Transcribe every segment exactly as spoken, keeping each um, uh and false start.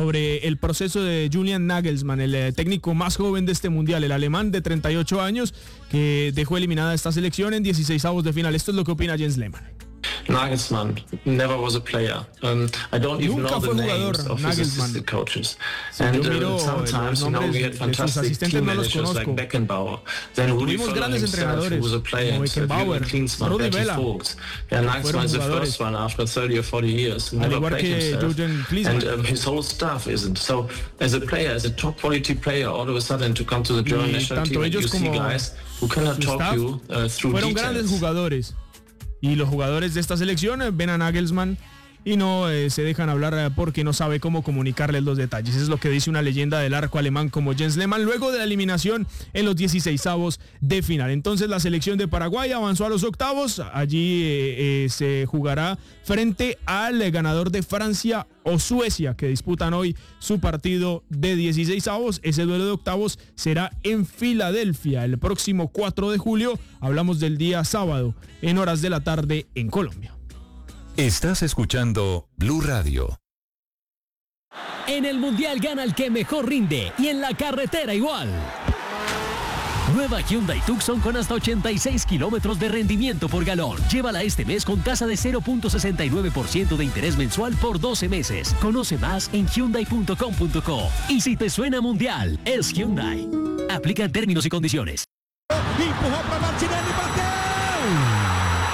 sobre el proceso de Julian Nagelsmann, el eh, técnico más joven de este mundial, el alemán de treinta y ocho años, que dejó eliminada esta selección en dieciseisavos de final. Esto es lo que opina Jens Lehmann. Nagelsmann never was a player. Um, I don't even Nunca know the fue names jugador, of his Nagelsmann. assistant coaches. Si and yo miro uh, sometimes, you know, we had fantastic team no managers like Beckenbauer. Then Rudi Völler himself, who was a player, and Jürgen Klinsmann, Berti Vogts. Yeah, Nagelsmann is the first one after thirty or forty years who never played himself. And um, his whole staff isn't. So, as a player, as a top quality player, all of a sudden to come to the German national team, and you see guys who cannot talk you uh, through fueron details. Grandes jugadores. Y los jugadores de esta selección ven a Nagelsmann y no eh, se dejan hablar eh, porque no sabe cómo comunicarles los detalles. Eso es lo que dice una leyenda del arco alemán como Jens Lehmann luego de la eliminación en los dieciseisavos de final. Entonces la selección de Paraguay avanzó a los octavos. Allí eh, eh, se jugará frente al eh, ganador de Francia o Suecia, que disputan hoy su partido de dieciseisavos. Ese duelo de octavos será en Filadelfia el próximo cuatro de julio. Hablamos del día sábado en horas de la tarde en Colombia. Estás escuchando Blue Radio. En el Mundial gana el que mejor rinde y en la carretera igual. Nueva Hyundai Tucson con hasta ochenta y seis kilómetros de rendimiento por galón. Llévala este mes con tasa de cero punto sesenta y nueve por ciento de interés mensual por doce meses. Conoce más en hyundai punto com punto co. Y si te suena Mundial, es Hyundai. Aplican términos y condiciones. Empurrou para Martinelli, bateu!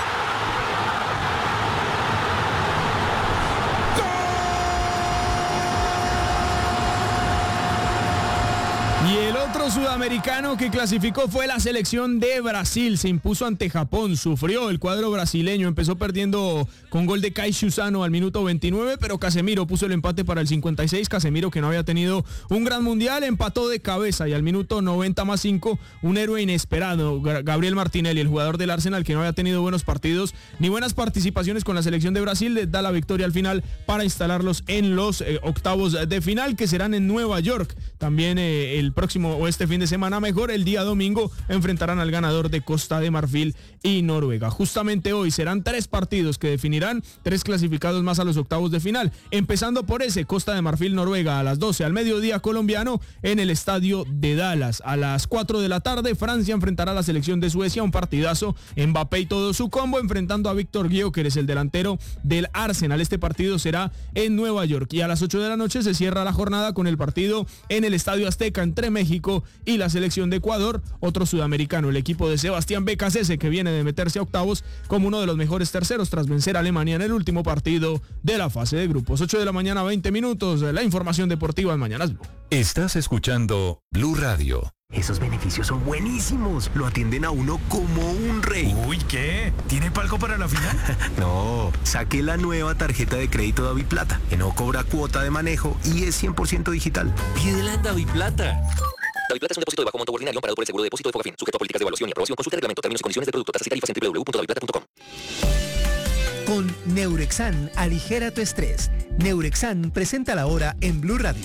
Y el otro sudamericano que clasificó fue la selección de Brasil. Se impuso ante Japón, sufrió el cuadro brasileño, empezó perdiendo con gol de Kai Suzano al minuto veintinueve, pero Casemiro puso el empate para el cincuenta y seis. Casemiro, que no había tenido un gran mundial, empató de cabeza y al minuto noventa más cinco, un héroe inesperado, Gabriel Martinelli, el jugador del Arsenal, que no había tenido buenos partidos ni buenas participaciones con la selección de Brasil, les da la victoria al final para instalarlos en los eh, octavos de final, que serán en Nueva York. También eh, el próximo o este fin de semana, mejor, el día domingo enfrentarán al ganador de Costa de Marfil y Noruega. Justamente hoy serán tres partidos que definirán tres clasificados más a los octavos de final, empezando por ese Costa de Marfil Noruega a las doce al mediodía colombiano en el estadio de Dallas. A las cuatro de la tarde Francia enfrentará a la selección de Suecia, un partidazo, Mbappé y todo su combo enfrentando a Víctor Gyökeres, el delantero del Arsenal. Este partido será en Nueva York y a las ocho de la noche se cierra la jornada con el partido en el Estadio Azteca entre México y la selección de Ecuador. Otro sudamericano, el equipo de Sebastián Becasese, que viene de meterse a octavos como uno de los mejores terceros tras vencer a Alemania en el último partido de la fase de grupos. ocho de la mañana, veinte minutos, la información deportiva en Mañanas Blue. Estás escuchando Blue Radio. Esos beneficios son buenísimos. Lo atienden a uno como un rey. Uy, ¿qué? ¿Tiene palco para la final? No, saqué la nueva tarjeta de crédito Daviplata, que no cobra cuota de manejo y es cien por ciento digital. Pídela en Daviplata. Daviplata es un depósito de bajo monto ordinario amparado por el seguro de depósito de Fogafín, sujeto a políticas de evaluación y aprobación. Consulta el reglamento, términos y condiciones de producto, tasas y tarifas en doble u doble u doble u punto daviplata punto com. Con Neurexan, aligera tu estrés. Neurexan presenta la hora en Blue Radio.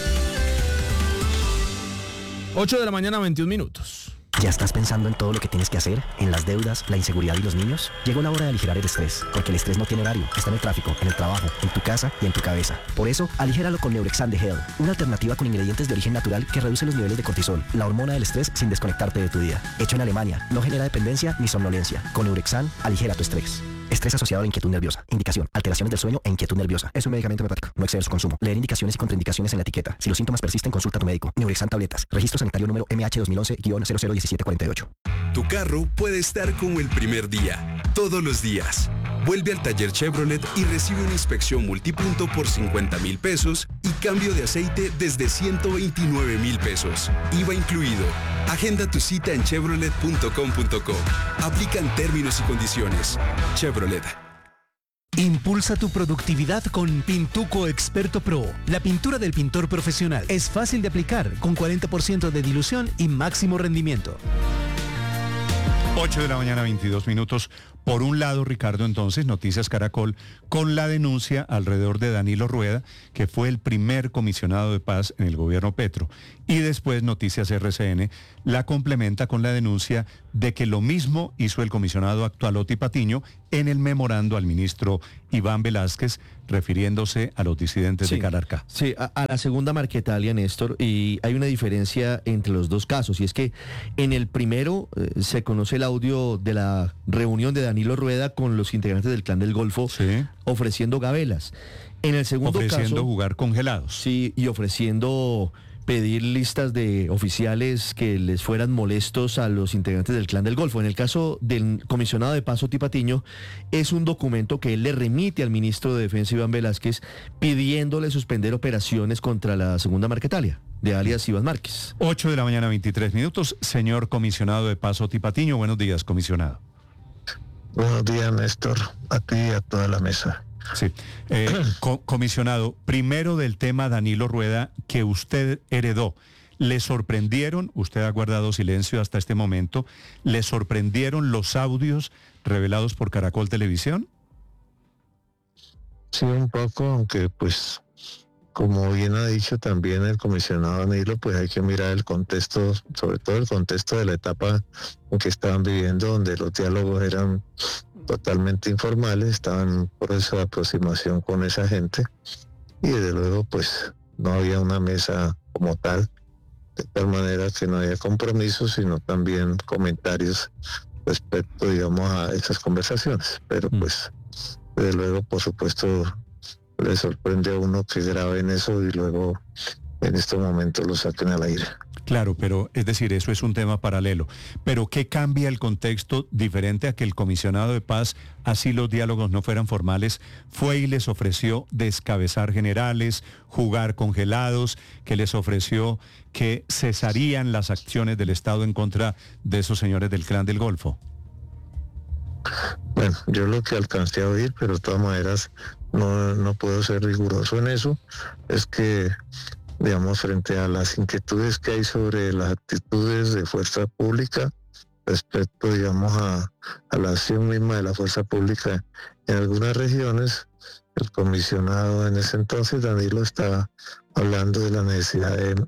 ocho de la mañana, veintiún minutos. ¿Ya estás pensando en todo lo que tienes que hacer? ¿En las deudas, la inseguridad y los niños? Llegó la hora de aligerar el estrés, porque el estrés no tiene horario. Está en el tráfico, en el trabajo, en tu casa y en tu cabeza. Por eso, aligéralo con Neurexan de Hell, una alternativa con ingredientes de origen natural que reduce los niveles de cortisol, la hormona del estrés, sin desconectarte de tu día. Hecho en Alemania, no genera dependencia ni somnolencia. Con Neurexan, aligera tu estrés. Estrés asociado a la inquietud nerviosa. Indicación: alteraciones del sueño e inquietud nerviosa. Es un medicamento homeopático. No exceder su consumo. Leer indicaciones y contraindicaciones en la etiqueta. Si los síntomas persisten, consulta a tu médico. Neurexan tabletas. Registro sanitario número M H dos mil once guion cero cero uno siete cuatro ocho. Tu carro puede estar como el primer día, todos los días. Vuelve al taller Chevrolet y recibe una inspección multipunto por cincuenta mil pesos y cambio de aceite desde ciento veintinueve mil pesos. I V A incluido. Agenda tu cita en chevrolet punto com punto co. Aplican términos y condiciones. Chevrolet. Impulsa tu productividad con Pintuco Experto Pro, la pintura del pintor profesional. Es fácil de aplicar, con cuarenta por ciento de dilución y máximo rendimiento. ocho de la mañana, veintidós minutos. Por un lado, Ricardo, entonces, Noticias Caracol, con la denuncia alrededor de Danilo Rueda, que fue el primer comisionado de paz en el gobierno Petro. Y después Noticias R C N la complementa con la denuncia de que lo mismo hizo el comisionado actual Oti Patiño en el memorando al ministro Iván Velásquez, refiriéndose a los disidentes sí, de Calarcá. Sí, a, a la segunda Marquetalia, Néstor, y hay una diferencia entre los dos casos, y es que en el primero eh, se conoce el audio de la reunión de Danilo Rueda con los integrantes del Clan del Golfo, sí, ofreciendo gabelas. En el segundo ofreciendo caso... jugar congelados. Sí, y ofreciendo pedir listas de oficiales que les fueran molestos a los integrantes del Clan del Golfo. En el caso del comisionado de paz Oti Patiño, es un documento que él le remite al ministro de Defensa Iván Velásquez pidiéndole suspender operaciones contra la segunda Marquetalia, de alias Iván Márquez. ocho de la mañana, veintitrés minutos. Señor comisionado de paz Oti Patiño, buenos días, comisionado. Buenos días, Néstor, a ti y a toda la mesa. Sí. Eh, co- comisionado, primero del tema Danilo Rueda que usted heredó. ¿Le sorprendieron, usted ha guardado silencio hasta este momento, le sorprendieron los audios revelados por Caracol Televisión? Sí, un poco, aunque pues, como bien ha dicho también el comisionado Danilo, pues hay que mirar el contexto, sobre todo el contexto de la etapa en que estaban viviendo, donde los diálogos eran totalmente informales, estaban en un proceso de aproximación con esa gente y desde luego pues no había una mesa como tal, de tal manera que no había compromisos, sino también comentarios respecto, digamos, a esas conversaciones. Pero pues desde luego, por supuesto, le sorprende a uno que graben eso y luego en estos momentos lo saquen al aire. Claro, pero es decir, eso es un tema paralelo. Pero ¿qué cambia el contexto diferente a que el comisionado de paz, así los diálogos no fueran formales, fue y les ofreció descabezar generales, jugar congelados, que les ofreció que cesarían las acciones del Estado en contra de esos señores del Clan del Golfo? Bueno, yo lo que alcancé a oír, pero de todas maneras no, no puedo ser riguroso en eso, es que, digamos, frente a las inquietudes que hay sobre las actitudes de fuerza pública respecto, digamos, a, a la acción misma de la fuerza pública en algunas regiones, el comisionado en ese entonces, Danilo, estaba hablando de la necesidad de,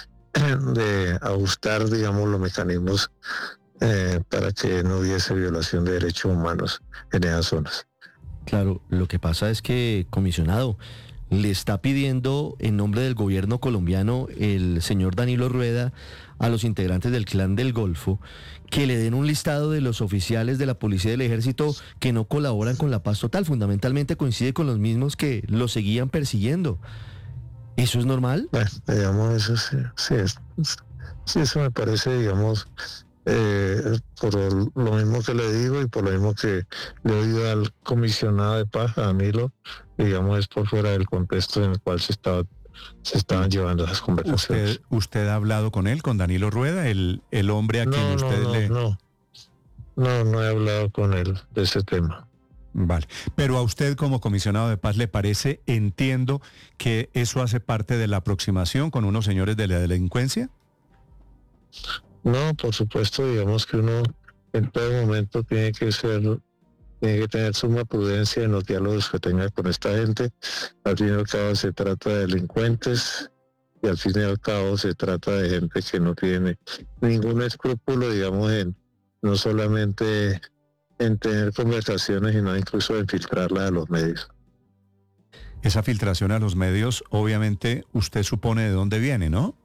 de ajustar, digamos, los mecanismos eh, para que no hubiese violación de derechos humanos en esas zonas. Claro, lo que pasa es que, comisionado, le está pidiendo en nombre del gobierno colombiano el señor Danilo Rueda a los integrantes del Clan del Golfo que le den un listado de los oficiales de la policía y del ejército que no colaboran con la paz total. Fundamentalmente coincide con los mismos que lo seguían persiguiendo. ¿Eso es normal? Bueno, digamos, eso sí, sí, es, sí eso me parece, digamos, eh, por lo mismo que le digo y por lo mismo que le he oído al comisionado de paz, a Danilo, digamos, es por fuera del contexto en el cual se estaba se estaban llevando esas conversaciones. ¿Usted, usted ha hablado con él, con Danilo Rueda, el, el hombre a no, quien usted no, no, le... No, no, no he hablado con él de ese tema. Vale, pero a usted como comisionado de paz le parece, entiendo, que eso hace parte de la aproximación con unos señores de la delincuencia. No, por supuesto, digamos que uno en todo momento tiene que ser, tiene que tener suma prudencia en los diálogos que tenga con esta gente. Al fin y al cabo se trata de delincuentes y al fin y al cabo se trata de gente que no tiene ningún escrúpulo, digamos, en no solamente en tener conversaciones, sino incluso en filtrarlas a los medios. Esa filtración a los medios, obviamente, usted supone de dónde viene, ¿no?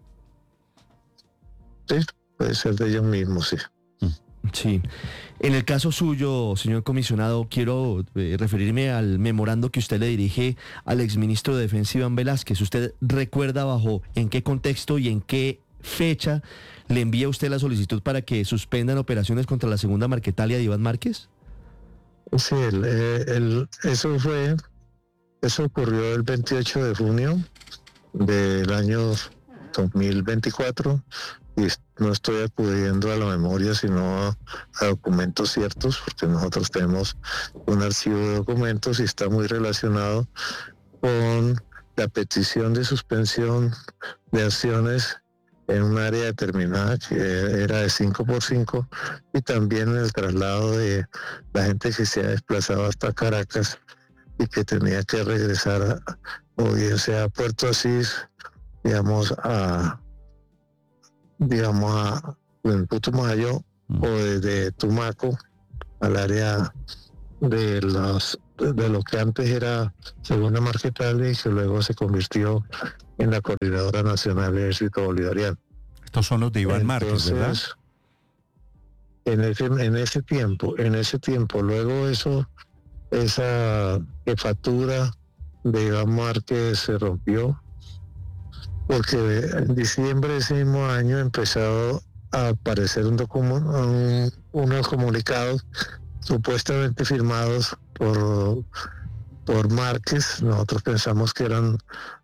Sí, puede ser de ellos mismos, sí. Sí. En el caso suyo, señor comisionado, quiero eh, referirme al memorando que usted le dirige al exministro de Defensa Iván Velásquez. ¿Usted recuerda bajo en qué contexto y en qué fecha le envía usted la solicitud para que suspendan operaciones contra la segunda Marquetalia de Iván Márquez? Sí, el, el, eso fue, eso ocurrió el veintiocho de junio del año dos mil veinticuatro. Y no estoy acudiendo a la memoria, sino a, a documentos ciertos, porque nosotros tenemos un archivo de documentos y está muy relacionado con la petición de suspensión de acciones en un área determinada que era de cinco por cinco, y también el traslado de la gente que se ha desplazado hasta Caracas y que tenía que regresar a, o bien sea a Puerto Asís, digamos a digamos a en Putumayo, mm. o desde Tumaco al área de los de lo que antes era Segunda Marquetalia y que luego se convirtió en la Coordinadora Nacional del Ejército Bolivariano. Estos son los de Iván Márquez, ¿verdad? En ese, en ese tiempo, en ese tiempo, luego eso, esa jefatura de Iván Márquez se rompió, porque en diciembre de ese mismo año empezó a aparecer un document, un, unos comunicados supuestamente firmados por, por Márquez. Nosotros pensamos que eran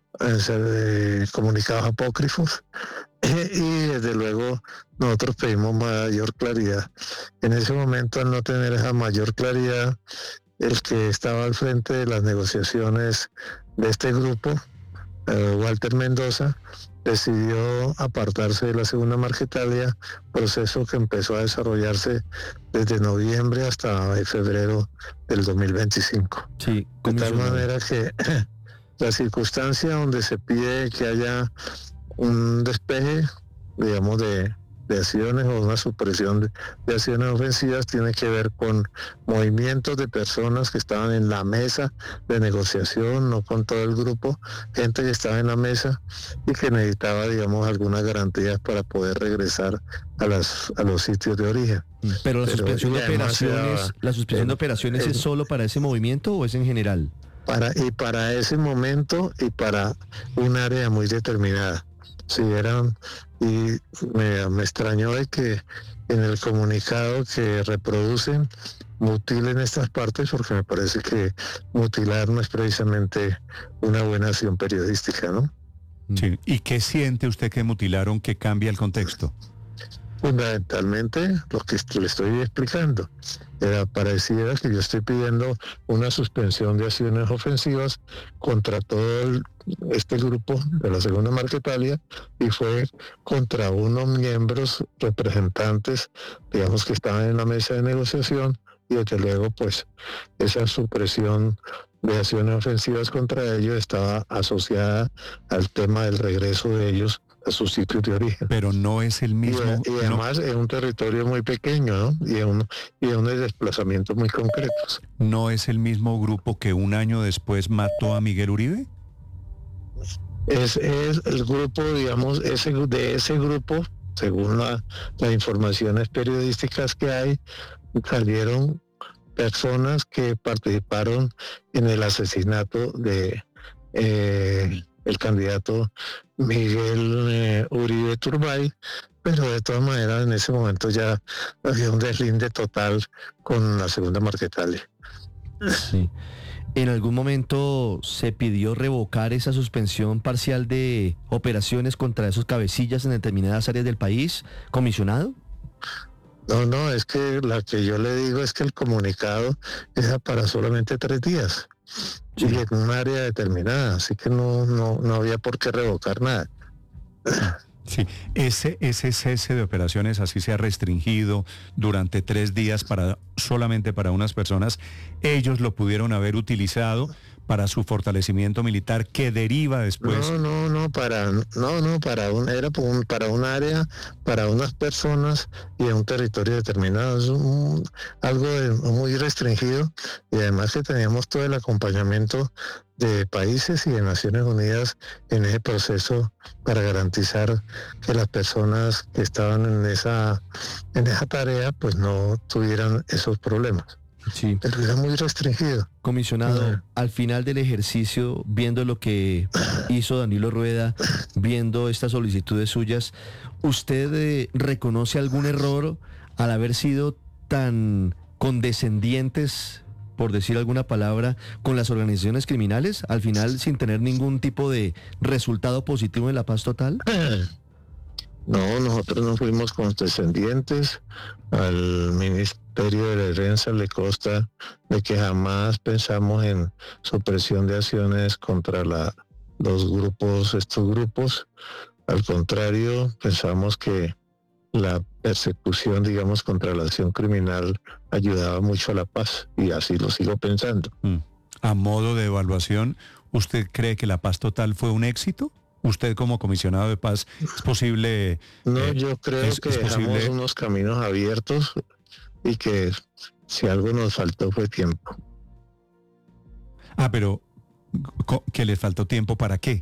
eh, comunicados apócrifos, y desde luego nosotros pedimos mayor claridad. En ese momento, al no tener esa mayor claridad, el que estaba al frente de las negociaciones de este grupo, eh, Walter Mendoza, decidió apartarse de la Segunda Marquetalia, proceso que empezó a desarrollarse desde noviembre hasta febrero del dos mil veinticinco. Sí, de tal manera que la circunstancia donde se pide que haya un despeje, digamos, de, de acciones o una supresión de, de acciones ofensivas tiene que ver con movimientos de personas que estaban en la mesa de negociación, no con todo el grupo, gente que estaba en la mesa y que necesitaba, digamos, algunas garantías para poder regresar a las a los sitios de origen. Pero la suspensión Pero, de operaciones, era, la suspensión eh, de operaciones eh, es solo para ese movimiento o es en general? Para y para ese momento y para un área muy determinada. Sí, eran, y me, me extrañó de que en el comunicado que reproducen mutilen estas partes, porque me parece que mutilar no es precisamente una buena acción periodística, ¿no? Sí. ¿Y qué siente usted que mutilaron que cambia el contexto? Fundamentalmente lo que le estoy explicando. Era pareciera que yo estoy pidiendo una suspensión de acciones ofensivas contra todo el, este grupo de la Segunda Marquetalia, y fue contra unos miembros representantes, digamos, que estaban en la mesa de negociación, y desde luego pues esa supresión de acciones ofensivas contra ellos estaba asociada al tema del regreso de ellos a sus sitios de origen. Pero no es el mismo... Y, y además no, es un territorio muy pequeño, ¿no? Y es un, y unos desplazamientos muy concretos. ¿No es el mismo grupo que un año después mató a Miguel Uribe? Es, es el grupo, digamos, ese, de ese grupo, según la, las informaciones periodísticas que hay, salieron personas que participaron en el asesinato de... Eh, el candidato Miguel eh, Uribe Turbay, pero de todas maneras en ese momento ya había un deslinde total con la Segunda Marquetalia. Sí. ¿En algún momento se pidió revocar esa suspensión parcial de operaciones contra esos cabecillas en determinadas áreas del país, comisionado? No, no, es que la que yo le digo es que el comunicado es para solamente tres días. Sí. Y en un área determinada, así que no, no, no había por qué revocar nada. Sí, ese, ese cese de operaciones así se ha restringido durante tres días para solamente para unas personas. Ellos lo pudieron haber utilizado para su fortalecimiento militar que deriva después. No, no, no, para, no, no, para un, era un, para un área, para unas personas y en un territorio determinado. Es un, algo de, muy restringido, y además que teníamos todo el acompañamiento de países y de Naciones Unidas en ese proceso para garantizar que las personas que estaban en esa, en esa tarea pues no tuvieran esos problemas. Sí. Pero era muy restringido. Comisionado, uh-huh. Al final del ejercicio, viendo lo que hizo Danilo Rueda, viendo estas solicitudes suyas, ¿usted eh, reconoce algún error al haber sido tan condescendientes, por decir alguna palabra, con las organizaciones criminales, al final sin tener ningún tipo de resultado positivo en la paz total? No, nosotros no fuimos condescendientes. Al Ministerio de Defensa le consta de que jamás pensamos en supresión de acciones contra la, los grupos, estos grupos. Al contrario, pensamos que la persecución, digamos, contra la acción criminal ayudaba mucho a la paz, y así lo sigo pensando. Mm. A modo de evaluación, ¿usted cree que la paz total fue un éxito? ¿Usted como comisionado de paz es posible? No, eh, yo creo es, que es dejamos posible... unos caminos abiertos y que si algo nos faltó fue tiempo. Ah, pero ¿que les faltó tiempo para qué?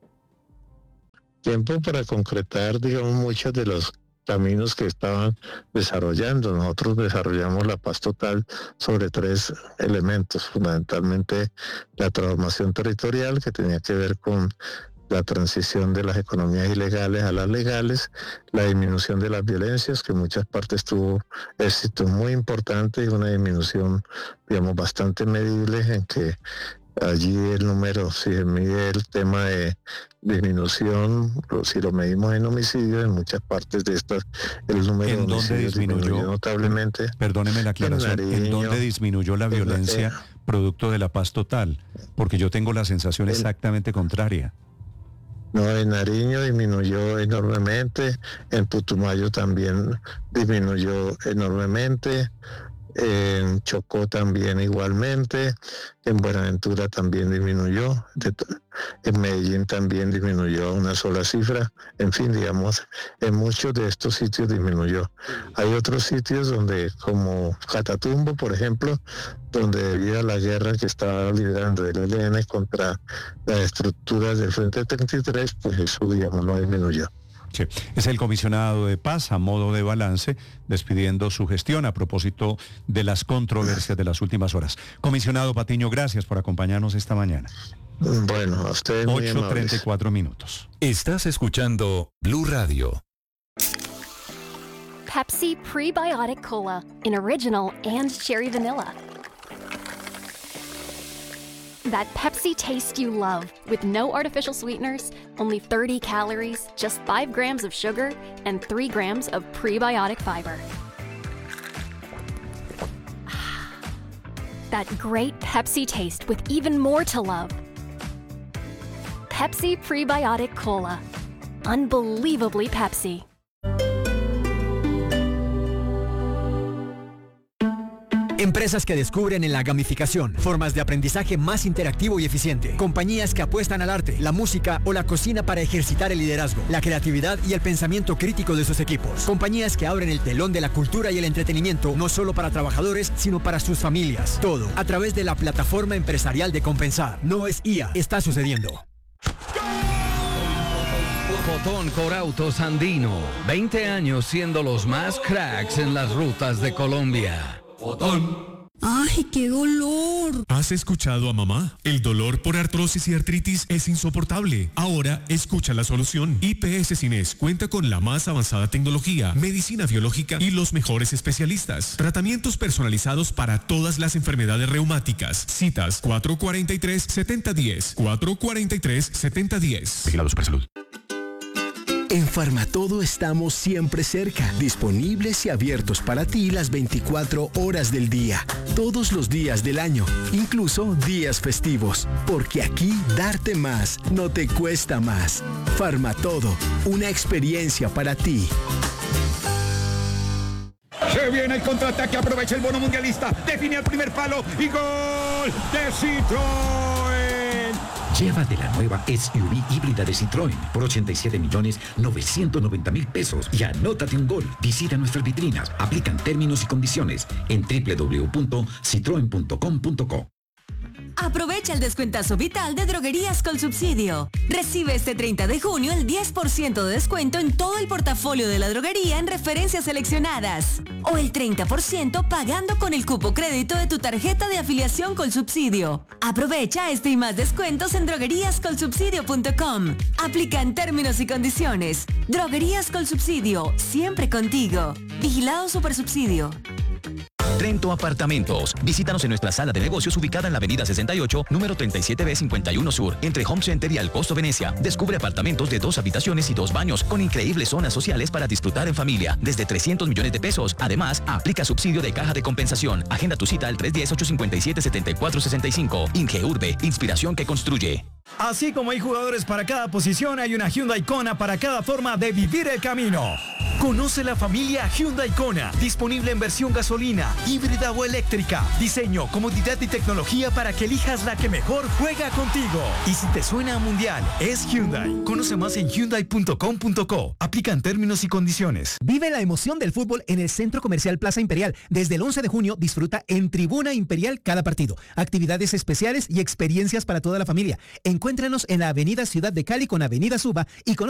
Tiempo para concretar, digamos, muchos de los caminos que estaban desarrollando. Nosotros desarrollamos la paz total sobre tres elementos, fundamentalmente la transformación territorial, que tenía que ver con la transición de las economías ilegales a las legales, la disminución de las violencias, que en muchas partes tuvo éxito muy importante, y una disminución, digamos, bastante medible, en que allí el número, si se mide el tema de disminución, si lo medimos en homicidios, en muchas partes de estas, el número ¿En de homicidios disminuyó, disminuyó notablemente. Perdóneme la aclaración, ¿en, Nariño, ¿en dónde disminuyó la violencia en, eh, producto de la paz total? Porque yo tengo la sensación el, exactamente contraria. No, en Nariño disminuyó enormemente, en Putumayo también disminuyó enormemente, en Chocó también igualmente, en Buenaventura también disminuyó, en Medellín también disminuyó a una sola cifra, en fin, digamos, en muchos de estos sitios disminuyó. Hay otros sitios donde, como Catatumbo, por ejemplo, donde debido a la guerra que estaba liderando el E L N contra las estructuras del Frente treinta y tres, pues eso, digamos, no disminuyó. Sí. Es el comisionado de paz, a modo de balance, despidiendo su gestión a propósito de las controversias de las últimas horas. Comisionado Patiño, gracias por acompañarnos esta mañana. Bueno, a ustedes muy amables. ocho treinta y cuatro minutos. Estás escuchando Blue Radio. Pepsi Prebiotic Cola, in original and cherry vanilla. That Pepsi taste you love, with no artificial sweeteners, only thirty calories, just five grams of sugar, and three grams of prebiotic fiber. That great Pepsi taste with even more to love. Pepsi Prebiotic Cola. Unbelievably Pepsi. Empresas que descubren en la gamificación formas de aprendizaje más interactivo y eficiente. Compañías que apuestan al arte, la música o la cocina para ejercitar el liderazgo, la creatividad y el pensamiento crítico de sus equipos. Compañías que abren el telón de la cultura y el entretenimiento no solo para trabajadores, sino para sus familias. Todo a través de la plataforma empresarial de Compensar. No es I A, está sucediendo. Fotón Corautos Andino. veinte años siendo los más cracks en las rutas de Colombia. Fotón. ¡Ay, qué dolor! ¿Has escuchado a mamá? El dolor por artrosis y artritis es insoportable. Ahora escucha la solución. I P S Cines cuenta con la más avanzada tecnología, medicina biológica y los mejores especialistas. Tratamientos personalizados para todas las enfermedades reumáticas. Citas cuatro cuatro tres, siete cero uno cero. cuatro cuatro tres, siete cero uno cero. Vigilado Supersalud. En Farmatodo estamos siempre cerca, disponibles y abiertos para ti las veinticuatro horas del día, todos los días del año, incluso días festivos, porque aquí darte más no te cuesta más. Farmatodo, una experiencia para ti. Se viene el contraataque, aprovecha el bono mundialista, define el primer palo y gol de Citroën. Llévate la nueva S U V híbrida de Citroën por ochenta y siete millones novecientos noventa mil pesos y anótate un gol. Visita nuestras vitrinas, aplican términos y condiciones en doble u doble u doble u punto citroen punto com punto co. Aprovecha el descuentazo vital de Droguerías Colsubsidio. Recibe este treinta de junio el diez por ciento de descuento en todo el portafolio de la droguería en referencias seleccionadas. O el treinta por ciento pagando con el cupo crédito de tu tarjeta de afiliación Colsubsidio. Aprovecha este y más descuentos en droguerías colsubsidio punto com. Aplican términos y condiciones. Droguerías Colsubsidio, siempre contigo. Vigilado Supersubsidio. Trento Apartamentos. Visítanos en nuestra sala de negocios ubicada en la avenida sesenta y ocho, número treinta y siete B cincuenta y uno Sur, entre Home Center y Alcosto Venecia. Descubre apartamentos de dos habitaciones y dos baños, con increíbles zonas sociales para disfrutar en familia, desde trescientos millones de pesos. Además, aplica subsidio de caja de compensación. Agenda tu cita al tres uno cero, ocho cinco siete, siete cuatro seis cinco. Ingeurbe, inspiración que construye. Así como hay jugadores para cada posición, hay una Hyundai Kona para cada forma de vivir el camino. Conoce la familia Hyundai Kona, disponible en versión gasolina, híbrida o eléctrica. Diseño, comodidad y tecnología para que elijas la que mejor juega contigo. Y si te suena a mundial, es Hyundai. Conoce más en hyundai punto com punto co. Aplican términos y condiciones. Vive la emoción del fútbol en el Centro Comercial Plaza Imperial. Desde el once de junio disfruta en Tribuna Imperial cada partido. Actividades especiales y experiencias para toda la familia. Encuéntranos en la Avenida Ciudad de Cali con Avenida Suba y con